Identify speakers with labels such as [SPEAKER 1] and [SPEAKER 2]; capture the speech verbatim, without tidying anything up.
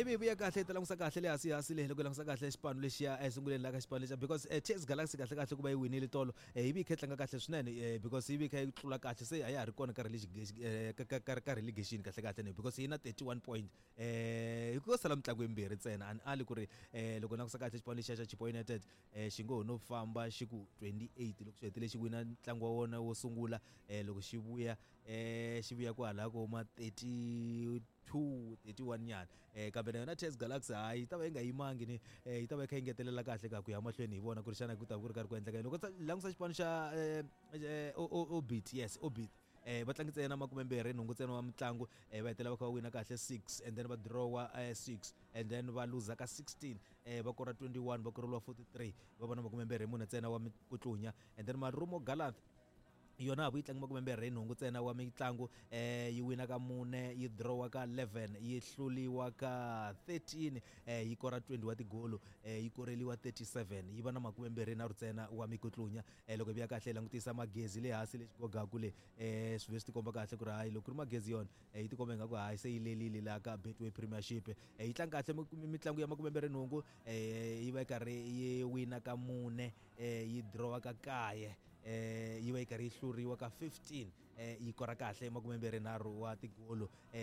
[SPEAKER 1] ibi buya kahle tala ngisa kahle le hasi hasi le lokela ngisa kahle xipano lexiya esunguleni la ka xipano lexa because uh, Chess Galaxy kahle kahle kuba yi winile tolo uh, ibi khetla kahle swinene uh, because ibi kha tlula kahle se aya ri kona ka ka relegation kahle kahle ne because ina thirty-one point eh ku sala mtlangu embirhi ntsena an ali ku ri eh loko na ngisa kahle xipano lexa xa Chipo United eh xingo no famba xiku twenty-eight loko xi hetile xi wina ntlangu wa wona wo sungula eh loko xi vuya eh xi vuya kwala ko ma thirty-two thirty-one nyana eh kambe na Chess Galaxy hayi ta va nga yimangi ni eh ta va kha ingetelela kahle ka ku ya mahlweni hi vona ku ri xana ku ta ku ri karhi ku endleka loko langisa xipano xa eh Obit yes Obit eh va tlangitse na makume mbirhi nhungu ntsena wa mitlangu eh va hetela va kha wina kahle six and then va draw six and then va lose ka sixteen eh va kora twenty-one va koreliwa forty-three va vona makume mbirhi mune ntsena wa kutlunya and then Marumo Gallants yona abu itlangu makume mbirhi nhungu ntsena wa mitlangu eh yi wina ka mune yi draw ka eleven yi hluliwa ka thirteen eh yi kora twenty wa tigolo eh yi koreliwa thirty-seven yi va na makume mbirhi na rutsena wa mikutlunya eh loko biya kahle langutisa magezi le hasi le xigoga kule eh swivesti komba kahle ku ri hayi loko ri magezi yona eh yi tikomba nga ku hayi se yi lelile la ka Betway Premiership eh yi tlanga kahle mitlangu ya makume mbirhi nhungu eh yi va karhi yi wina ka mune eh yi draw ka kaye eh yi va yi karhi yi hluriwa ka fifteen eh yi kora kahle makume mbirhi nharhu wa tigolo eh